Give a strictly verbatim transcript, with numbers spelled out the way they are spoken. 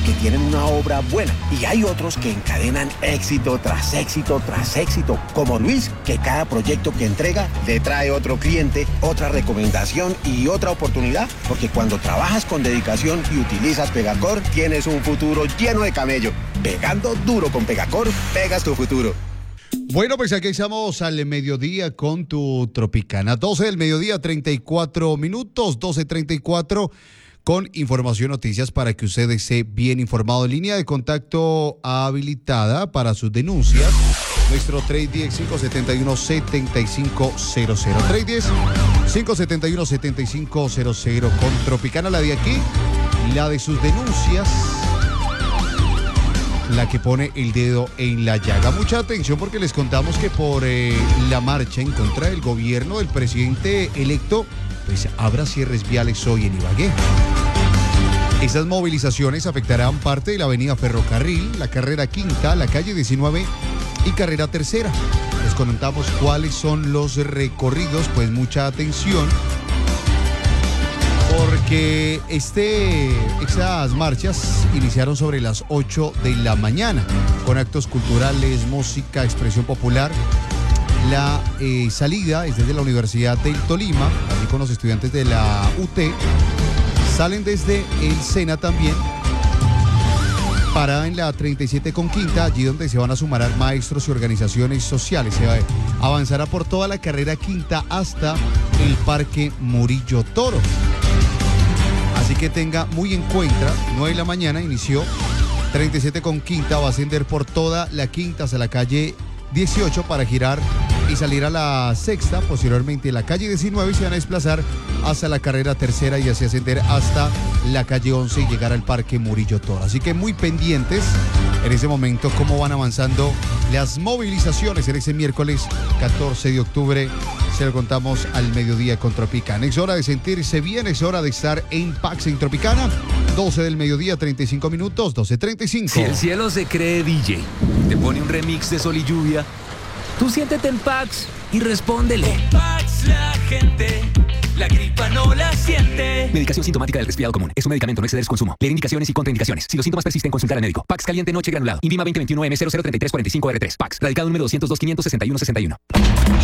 que tienen una obra buena y hay otros que encadenan éxito tras éxito tras éxito, como Luis, que cada proyecto que entrega le trae otro cliente, otra recomendación y otra oportunidad, porque cuando trabajas con dedicación y utilizas Pegacor, tienes un futuro lleno de camello. Pegando duro con Pegacor, pegas tu futuro. Bueno, pues aquí estamos al mediodía con tu Tropicana. doce del mediodía, treinta y cuatro minutos, doce treinta y cuatro, con información, noticias para que usted esté bien informado. Línea de contacto habilitada para sus denuncias. Nuestro tres uno cero, cinco siete uno, siete cinco cero cero. tres uno cero, cinco siete uno, siete cinco cero cero. Con Tropicana, la de aquí, la de sus denuncias, la que pone el dedo en la llaga. Mucha atención porque les contamos que por eh, la marcha en contra del gobierno del presidente electo, pues habrá cierres viales hoy en Ibagué. Esas movilizaciones afectarán parte de la avenida Ferrocarril, la carrera quinta, la calle diecinueve y carrera tercera. Les contamos cuáles son los recorridos, pues mucha atención, porque este, estas marchas iniciaron sobre las ocho de la mañana, con actos culturales, música, expresión popular. La eh, salida es desde la Universidad del Tolima, allí con los estudiantes de la U T. Salen desde el SENA también, parada en la treinta y siete con quinta, allí donde se van a sumar maestros y organizaciones sociales. Se va, avanzará por toda la carrera quinta hasta el Parque Murillo Toro. Así que tenga muy en cuenta, nueve de la mañana inició, treinta y siete con quinta, va a ascender por toda la quinta hasta la calle dieciocho para girar y salir a la sexta, posteriormente la calle diecinueve, y se van a desplazar hasta la carrera tercera y así ascender hasta la calle once y llegar al Parque Murillo Toro. Así que muy pendientes en ese momento cómo van avanzando las movilizaciones en ese miércoles catorce de octubre. Se lo contamos al mediodía con Tropicana. Es hora de sentirse bien, es hora de estar en Pax en Tropicana. doce del mediodía, treinta y cinco minutos, doce treinta y cinco. Si el cielo se cree D J, te pone un remix de Sol y Lluvia, tú siéntete en Pax y respóndele. En Pax la gente, la gripa no la siente. Medicación sintomática del resfriado común. Es un medicamento, no exceder su consumo. Leer indicaciones y contraindicaciones. Si los síntomas persisten, consultar al médico. Pax caliente noche granulado. Invima veinte veintiuno M cero cero treinta y tres cuarenta y cinco R tres. Pax. Radicado número doscientos dos, quinientos sesenta y uno sesenta y uno.